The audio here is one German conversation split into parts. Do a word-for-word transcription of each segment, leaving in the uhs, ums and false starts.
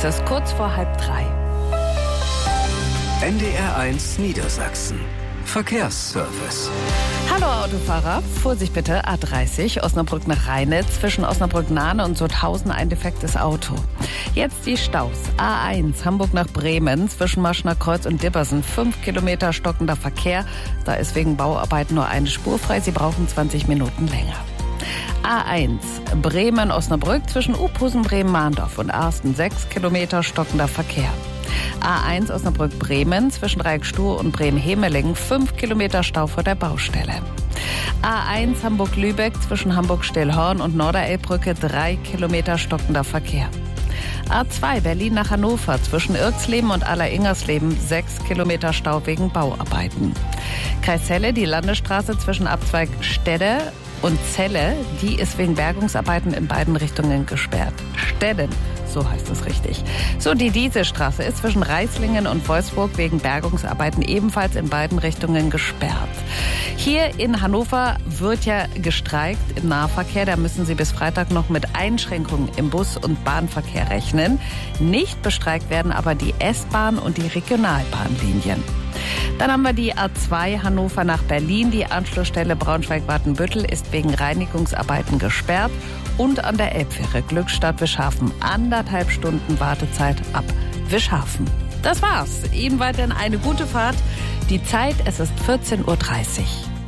Es ist kurz vor halb drei. N D R eins Niedersachsen. Verkehrsservice. Hallo Autofahrer, Vorsicht bitte, A dreißig, Osnabrück nach Rheinitz, zwischen Osnabrück-Nahne und Sutthausen ein defektes Auto. Jetzt die Staus. A eins, Hamburg nach Bremen, zwischen Maschner Kreuz und Dibbersen, fünf Kilometer stockender Verkehr. Da ist wegen Bauarbeiten nur eine Spur frei, Sie brauchen zwanzig Minuten länger. A eins, Bremen-Osnabrück, zwischen Uphusen, Bremen-Mahndorf und Arsten, sechs Kilometer stockender Verkehr. A eins Osnabrück-Bremen, zwischen Dreieckstuhl und Bremen-Hemelingen, fünf Kilometer Stau vor der Baustelle. A eins Hamburg-Lübeck, zwischen Hamburg-Stillhorn und Norderelbbrücke, drei Kilometer stockender Verkehr. A zwei Berlin nach Hannover, zwischen Irxleben und Aller-Ingersleben, sechs Kilometer Stau wegen Bauarbeiten. Kreis Celle, die Landesstraße zwischen Abzweig Stedde und Celle, die ist wegen Bergungsarbeiten in beiden Richtungen gesperrt. Stedden, so heißt es richtig. So, die Dieselstraße ist zwischen Reislingen und Wolfsburg wegen Bergungsarbeiten ebenfalls in beiden Richtungen gesperrt. Hier in Hannover wird ja gestreikt im Nahverkehr. Da müssen Sie bis Freitag noch mit Einschränkungen im Bus- und Bahnverkehr rechnen. Nicht bestreikt werden aber die S-Bahn und die Regionalbahnlinien. Dann haben wir die A zwei Hannover nach Berlin. Die Anschlussstelle Braunschweig-Watenbüttel ist wegen Reinigungsarbeiten gesperrt. Und an der Elbfähre Glückstadt-Wischhafen anderthalb Stunden Wartezeit ab Wischhafen. Das war's. Ihnen weiterhin eine gute Fahrt. Die Zeit, es ist vierzehn Uhr dreißig.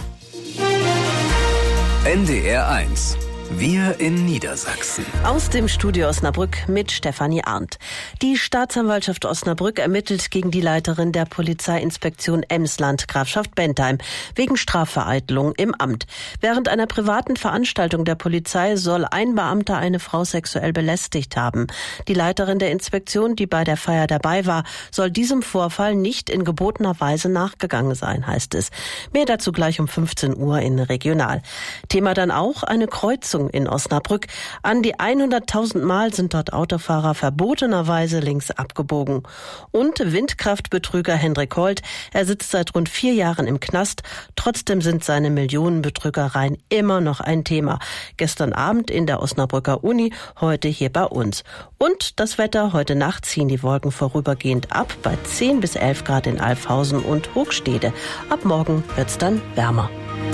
N D R eins. Wir in Niedersachsen. Aus dem Studio Osnabrück mit Stefanie Arndt. Die Staatsanwaltschaft Osnabrück ermittelt gegen die Leiterin der Polizeiinspektion Emsland, Grafschaft Bentheim, wegen Strafvereitelung im Amt. Während einer privaten Veranstaltung der Polizei soll ein Beamter eine Frau sexuell belästigt haben. Die Leiterin der Inspektion, die bei der Feier dabei war, soll diesem Vorfall nicht in gebotener Weise nachgegangen sein, heißt es. Mehr dazu gleich um fünfzehn Uhr in Regional. Thema dann auch eine Kreuzung in Osnabrück. An die hunderttausend Mal sind dort Autofahrer verbotenerweise links abgebogen. Und Windkraftbetrüger Hendrik Holt, er sitzt seit rund vier Jahren im Knast. Trotzdem sind seine Millionenbetrügereien immer noch ein Thema. Gestern Abend in der Osnabrücker Uni, heute hier bei uns. Und das Wetter, heute Nacht ziehen die Wolken vorübergehend ab, bei zehn bis elf Grad in Alfhausen und Hochstede. Ab morgen wird's dann wärmer.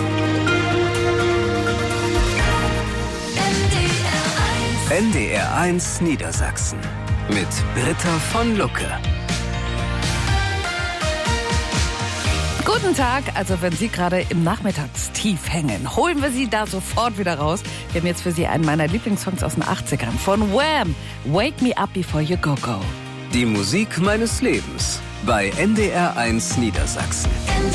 N D R eins Niedersachsen mit Britta von Lucke. Guten Tag, also wenn Sie gerade im Nachmittagstief hängen, holen wir Sie da sofort wieder raus. Wir haben jetzt für Sie einen meiner Lieblingssongs aus den achtzigern von Wham! Wake Me Up Before You Go Go. Die Musik meines Lebens bei N D R eins Niedersachsen.